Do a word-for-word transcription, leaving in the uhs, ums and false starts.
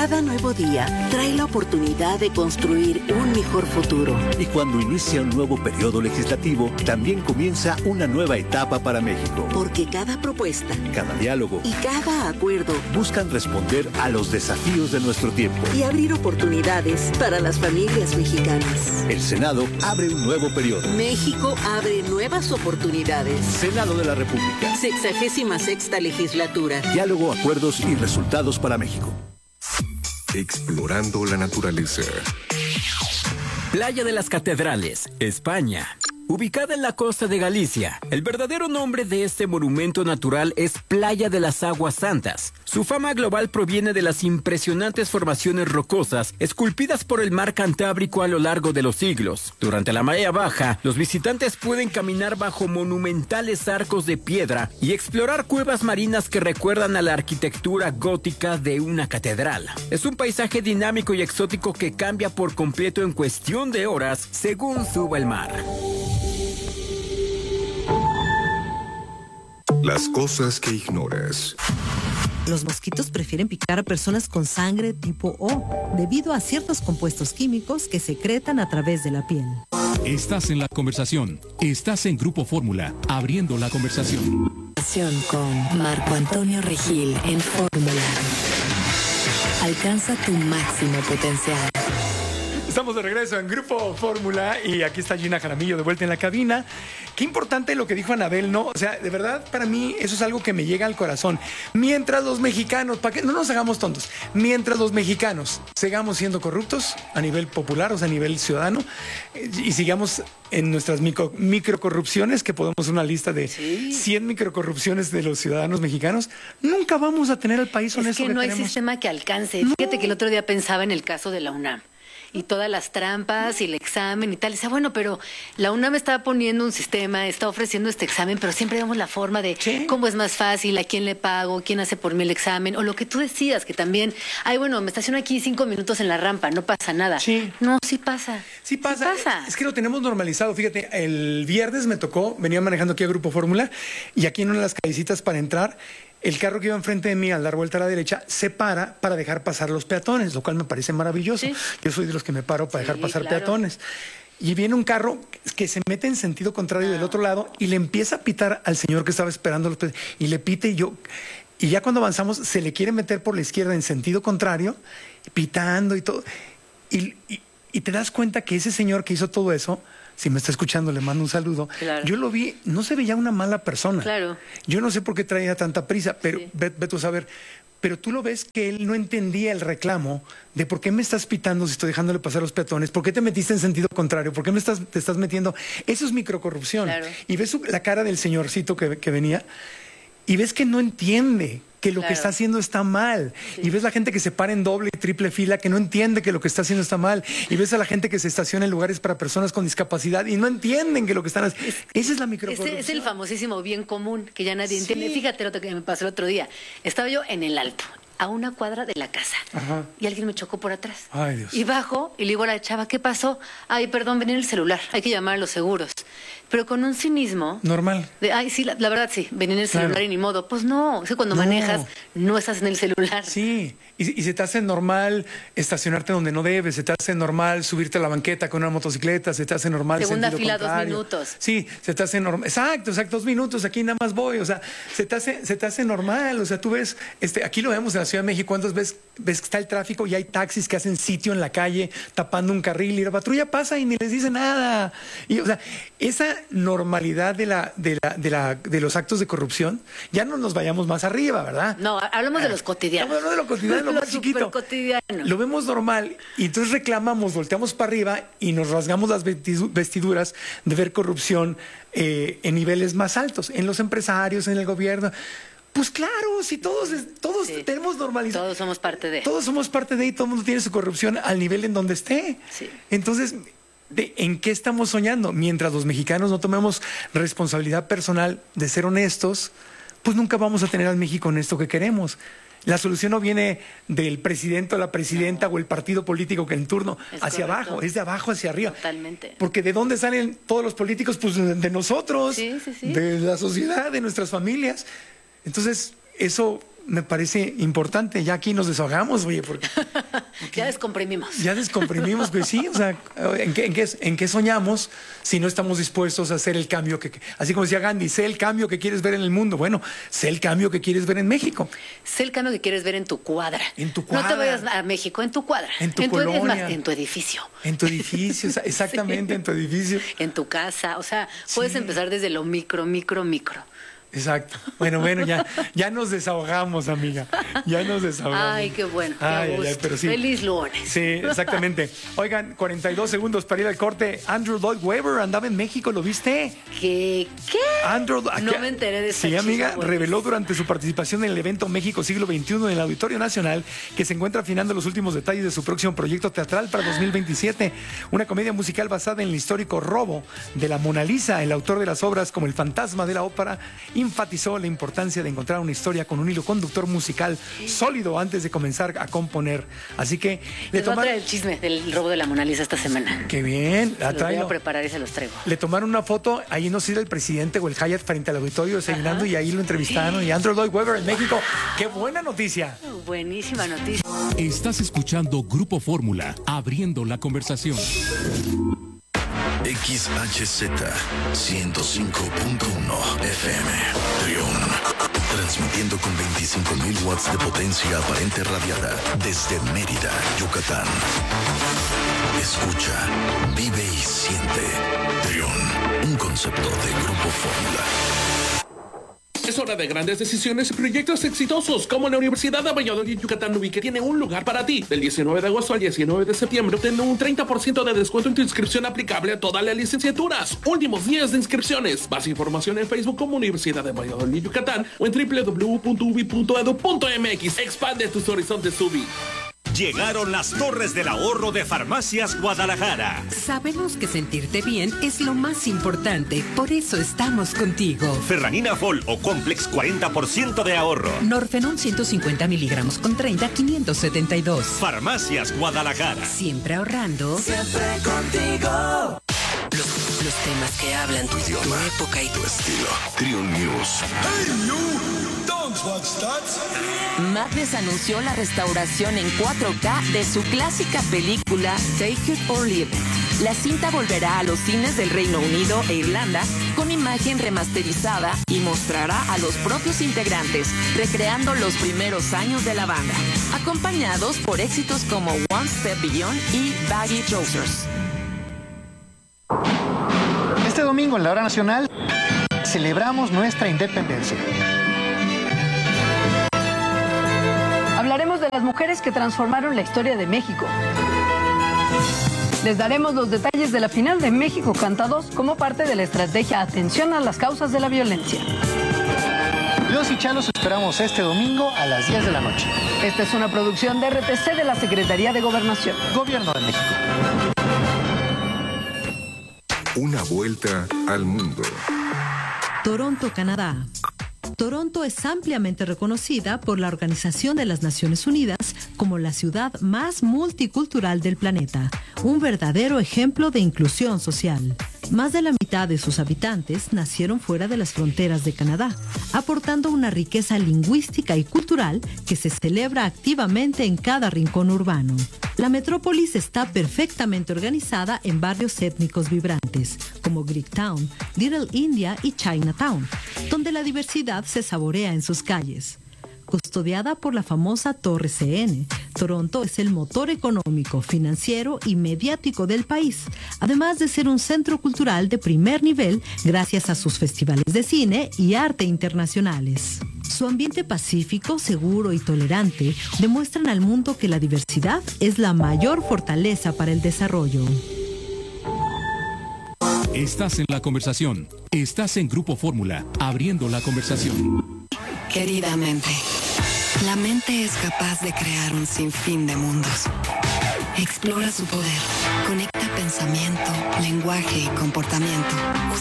Cada nuevo día trae la oportunidad de construir un mejor futuro. Y cuando inicia un nuevo periodo legislativo, también comienza una nueva etapa para México. Porque cada propuesta, cada diálogo y cada acuerdo buscan responder a los desafíos de nuestro tiempo y abrir oportunidades para las familias mexicanas. El Senado abre un nuevo periodo. México abre nuevas oportunidades. Senado de la República. Sexagésima sexta legislatura. Diálogo, acuerdos y resultados para México. Explorando la naturaleza. Playa de las Catedrales, España. Ubicada en la costa de Galicia, el verdadero nombre de este monumento natural es Playa de las Aguas Santas. Su fama global proviene de las impresionantes formaciones rocosas esculpidas por el mar Cantábrico a lo largo de los siglos. Durante la marea baja, los visitantes pueden caminar bajo monumentales arcos de piedra y explorar cuevas marinas que recuerdan a la arquitectura gótica de una catedral. Es un paisaje dinámico y exótico que cambia por completo en cuestión de horas según suba el mar. Las cosas que ignoras. Los mosquitos prefieren picar a personas con sangre tipo O, debido a ciertos compuestos químicos que secretan a través de la piel. Estás en la conversación. Estás en Grupo Fórmula, abriendo la conversación. Con Marco Antonio Regil en Fórmula. Alcanza tu máximo potencial. Estamos de regreso en Grupo Fórmula y aquí está Gina Jaramillo de vuelta en la cabina. Qué importante lo que dijo Anabel, ¿no? O sea, de verdad, para mí eso es algo que me llega al corazón. Mientras los mexicanos, para que no nos hagamos tontos, mientras los mexicanos sigamos siendo corruptos a nivel popular, o sea, a nivel ciudadano, y sigamos en nuestras micro, microcorrupciones, que podemos hacer una lista de sí. cien microcorrupciones de los ciudadanos mexicanos, nunca vamos a tener el país honesto que, que no tenemos. hay sistema que alcance. No. Fíjate que el otro día pensaba en el caso de la UNAM. Y todas las trampas y el examen y tal. Y decía, bueno, pero la UNAM está poniendo un sistema, está ofreciendo este examen, pero siempre vemos la forma de ¿sí? cómo es más fácil, a quién le pago, quién hace por mí el examen. O lo que tú decías, que también, ay, bueno, me estaciono aquí cinco minutos en la rampa, no pasa nada. Sí. No, sí pasa. Sí pasa. Sí pasa. Es que lo tenemos normalizado. Fíjate, el viernes me tocó, venía manejando aquí a Grupo Fórmula, y aquí en una de las callecitas para entrar, el carro que iba enfrente de mí al dar vuelta a la derecha se para para dejar pasar los peatones, lo cual me parece maravilloso. ¿Sí? Yo soy de los que me paro para sí, dejar pasar claro. peatones. Y viene un carro que se mete en sentido contrario no. del otro lado y le empieza a pitar al señor que estaba esperando los peatones. Y le pite y yo... Y ya cuando avanzamos se le quiere meter por la izquierda en sentido contrario, pitando y todo. Y, y, y te das cuenta que ese señor que hizo todo eso... Si me está escuchando, le mando un saludo. Claro. Yo lo vi, no se veía una mala persona. Claro. Yo no sé por qué traía tanta prisa, pero sí. ve, ve tú a saber. Pero tú lo ves que él no entendía el reclamo de por qué me estás pitando si estoy dejándole pasar los peatones, por qué te metiste en sentido contrario, por qué me estás, te estás metiendo. Eso es microcorrupción. Claro. Y ves su, la cara del señorcito que, que venía y ves que no entiende que lo claro. que está haciendo está mal. Sí. Y ves la gente que se para en doble y triple fila, que no entiende que lo que está haciendo está mal. Y ves a la gente que se estaciona en lugares para personas con discapacidad y no entienden que lo que están haciendo. Es, Esa es la microcorrupción. Es el famosísimo bien común que ya nadie sí. entiende. Fíjate lo que me pasó el otro día. Estaba yo en el Alto, a una cuadra de la casa. Ajá. Y alguien me chocó por atrás. Ay, Dios. Y bajo y le digo a la chava, ¿qué pasó? Ay, perdón, venía en el celular. Hay que llamar a los seguros. Pero con un cinismo... Normal. De, ay, sí, la, la verdad sí, venía en el celular claro. y ni modo. Pues no, es que cuando no. manejas no estás en el celular. Sí, y, y se te hace normal estacionarte donde no debes, se te hace normal subirte a la banqueta con una motocicleta, se te hace normal... Segunda fila, contrario. dos minutos. Sí, se te hace normal. Exacto, exacto, dos minutos, aquí nada más voy. O sea, se te hace, se te hace normal. O sea, tú ves, este, aquí lo vemos en la Ciudad de México, ¿cuántas veces ves que está el tráfico y hay taxis que hacen sitio en la calle tapando un carril y la patrulla pasa y ni les dice nada? Y, o sea, esa normalidad de la, de la, de la, de los actos de corrupción, ya no nos vayamos más arriba, ¿verdad? No, hablamos de los cotidianos. Hablamos de lo cotidiano, lo más chiquito. Cotidiano. Lo vemos normal y entonces reclamamos, volteamos para arriba y nos rasgamos las vestiduras de ver corrupción eh, en niveles más altos, en los empresarios, en el gobierno. Pues claro, si todos, todos sí. tenemos normalizado. Todos somos parte de. Todos somos parte de y todo el mundo tiene su corrupción al nivel en donde esté. Sí. Entonces, ¿de en qué estamos soñando? Mientras los mexicanos no tomemos responsabilidad personal de ser honestos, pues nunca vamos a tener al México honesto que queremos. La solución no viene del presidente o la presidenta no. o el partido político que en turno es hacia correcto. Abajo, es de abajo hacia arriba. Totalmente. Porque ¿de dónde salen todos los políticos? Pues de nosotros, sí, sí, sí. de la sociedad, de nuestras familias. Entonces, eso me parece importante. Ya aquí nos desahogamos, oye, porque, porque ya descomprimimos. Ya descomprimimos, pues sí, o sea, ¿en qué, en, qué, ¿en qué soñamos si no estamos dispuestos a hacer el cambio que, así como decía Gandhi, sé el cambio que quieres ver en el mundo? Bueno, sé el cambio que quieres ver en México. Sé el cambio que quieres ver en tu cuadra. En tu cuadra. No te vayas a México, en tu cuadra. En tu en colonia. Tu, es más, en tu edificio. En tu edificio, exactamente, sí. En tu edificio. En tu casa, o sea, puedes sí. empezar desde lo micro, micro, micro. Exacto. Bueno, bueno, ya, ya nos desahogamos, amiga. Ya nos desahogamos. Ay, qué bueno. Qué ay, gusto. Ay, pero sí. Feliz lunes. Sí, exactamente. Oigan, cuarenta y dos segundos para ir al corte. Andrew Lloyd Webber andaba en México, ¿lo viste? ¿Qué? ¿Qué? Andrew, no aquí, me enteré de esa Sí, amiga, chica, reveló durante su participación en el evento México Siglo veintiuno en el Auditorio Nacional que se encuentra afinando los últimos detalles de su próximo proyecto teatral para dos mil veintisiete. Una comedia musical basada en el histórico robo de la Mona Lisa. El autor de las obras como El fantasma de la ópera enfatizó la importancia de encontrar una historia con un hilo conductor musical sólido antes de comenzar a componer. Así que le Les voy a tomaron traer el chisme del robo de la Mona Lisa esta semana. Qué bien, la Los voy a preparar y se los traigo. Le tomaron una foto, ahí no sé si el presidente o el Hyatt frente al auditorio desayunando. Ajá. Y ahí lo entrevistaron. Y Andrew Lloyd Webber en México. ¡Qué buena noticia! Buenísima noticia. Estás escuchando Grupo Fórmula, abriendo la conversación. X H Z ciento cinco punto uno F M Trión, transmitiendo con veinticinco mil watts de potencia aparente radiada desde Mérida, Yucatán. Escucha, vive y siente. Trión, un concepto de Grupo Fórmula. Es hora de grandes decisiones y proyectos exitosos, como la Universidad de Valladolid Yucatán U B I, que tiene un lugar para ti. Del diecinueve de agosto al diecinueve de septiembre, obtén un treinta por ciento de descuento en tu inscripción aplicable a todas las licenciaturas. Últimos días de inscripciones. Más información en Facebook como Universidad de Valladolid Yucatán o en doble u doble u doble u punto u b i punto edu punto m x. Expande tus horizontes U B I. Llegaron las Torres del Ahorro de Farmacias Guadalajara. Sabemos que sentirte bien es lo más importante, por eso estamos contigo. Ferranina Fol o Complex cuarenta por ciento de ahorro. Norfenón ciento cincuenta miligramos con treinta, quinientos setenta y dos. Farmacias Guadalajara. Siempre ahorrando. Siempre contigo. Los, los temas que hablan tu idioma, tu época y tu estilo. Trión News. Hey, you. Don't watch that. Madness anunció la restauración en cuatro K de su clásica película Take It or Leave It. La cinta volverá a los cines del Reino Unido e Irlanda con imagen remasterizada y mostrará a los propios integrantes recreando los primeros años de la banda, acompañados por éxitos como One Step Beyond y Baggy Trousers. Este domingo en la Hora Nacional celebramos nuestra independencia. Hablaremos de las mujeres que transformaron la historia de México. Les daremos los detalles de la final de México Canta dos como parte de la estrategia Atención a las causas de la violencia. Los y Chalos esperamos este domingo a las diez de la noche. Esta es una producción de R T C de la Secretaría de Gobernación. Gobierno de México. Una vuelta al mundo. Toronto, Canadá. Toronto es ampliamente reconocida por la Organización de las Naciones Unidas como la ciudad más multicultural del planeta, un verdadero ejemplo de inclusión social. Más de la mitad de sus habitantes nacieron fuera de las fronteras de Canadá, aportando una riqueza lingüística y cultural que se celebra activamente en cada rincón urbano. La metrópolis está perfectamente organizada en barrios étnicos vibrantes, como Greektown, Little India y Chinatown, donde la diversidad se saborea en sus calles. Custodiada por la famosa Torre C N, Toronto es el motor económico, financiero y mediático del país, además de ser un centro cultural de primer nivel gracias a sus festivales de cine y arte internacionales. Su ambiente pacífico, seguro y tolerante demuestran al mundo que la diversidad es la mayor fortaleza para el desarrollo. Estás en la conversación. Estás en Grupo Fórmula, abriendo la conversación. Querida mente, la mente es capaz de crear un sinfín de mundos. Explora su poder. Conecta pensamiento, lenguaje y comportamiento.